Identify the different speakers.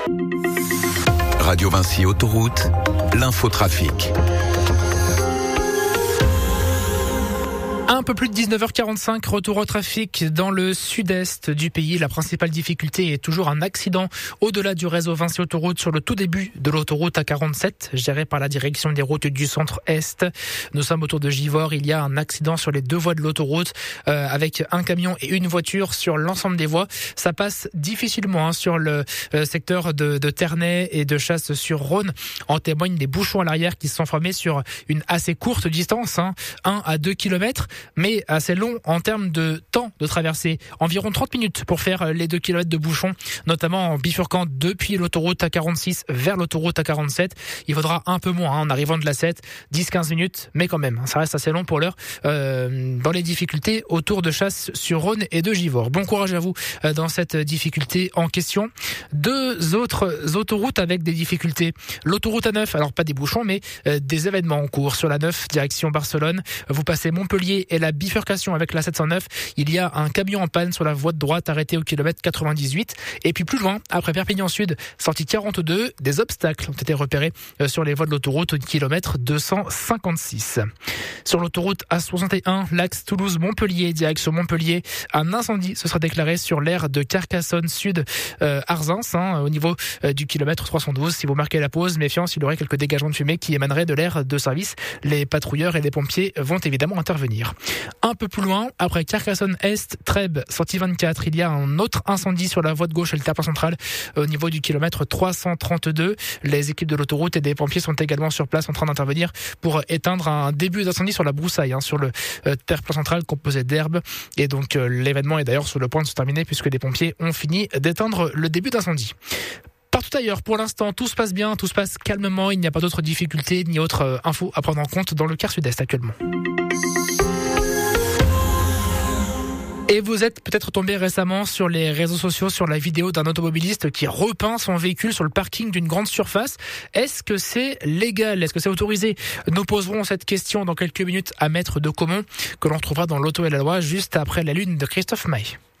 Speaker 1: Radio Vinci Autoroute, l'infotrafic.
Speaker 2: Un peu plus de 19h45, retour au trafic dans le sud-est du pays. La principale difficulté est toujours un accident au-delà du réseau Vinci Autoroute sur le tout début de l'autoroute A47, gérée par la direction des routes du centre-est. Nous sommes autour de Givors. Il y a un accident sur les deux voies de l'autoroute avec un camion et une voiture sur l'ensemble des voies. Ça passe difficilement sur le secteur de Ternay et de Chasse-sur-Rhône. En témoignent les bouchons à l'arrière qui se sont formés sur une assez courte distance, 1 à 2 km. Mais assez long en termes de temps de traversée. Environ 30 minutes pour faire les 2 km de bouchons, notamment en bifurquant depuis l'autoroute A46 vers l'autoroute A47. Il faudra un peu moins en arrivant de la 7, 10-15 minutes, mais quand même, ça reste assez long pour l'heure dans les difficultés autour de Chasse-sur-Rhône et de Givors. Bon courage à vous dans cette difficulté en question. Deux autres autoroutes avec des difficultés. L'autoroute A9, alors pas des bouchons, mais des événements en cours. Sur la 9, direction Barcelone, vous passez Montpellier et la bifurcation avec la 709, il y a un camion en panne sur la voie de droite arrêté au kilomètre 98. Et puis plus loin, après Perpignan Sud, sortie 42, des obstacles ont été repérés sur les voies de l'autoroute au kilomètre 256. Sur l'autoroute A61, l'axe Toulouse-Montpellier, direction Montpellier, un incendie se sera déclaré sur l'aire de Carcassonne Sud Arzens, au niveau du kilomètre 312. Si vous marquez la pause, méfiance, il y aurait quelques dégagements de fumée qui émaneraient de l'aire de service. Les patrouilleurs et les pompiers vont évidemment intervenir. Un peu plus loin, après Carcassonne-Est, Trèbes, sortie 24, il y a un autre incendie sur la voie de gauche et le terre-plein central au niveau du kilomètre 332. Les équipes de l'autoroute et des pompiers sont également sur place en train d'intervenir pour éteindre un début d'incendie sur la broussaille, sur le terre-plein central composé d'herbe. Et donc l'événement est d'ailleurs sur le point de se terminer puisque les pompiers ont fini d'éteindre le début d'incendie. Partout ailleurs, pour l'instant, tout se passe bien, tout se passe calmement. Il n'y a pas d'autres difficultés ni autres infos à prendre en compte dans le quart sud-est actuellement. Et vous êtes peut-être tombé récemment sur les réseaux sociaux sur la vidéo d'un automobiliste qui repeint son véhicule sur le parking d'une grande surface. Est-ce que c'est légal? Est-ce que c'est autorisé? Nous poserons cette question dans quelques minutes à Maître de Caumont, que l'on retrouvera dans l'Auto et la Loi juste après la lune de Christophe Maé.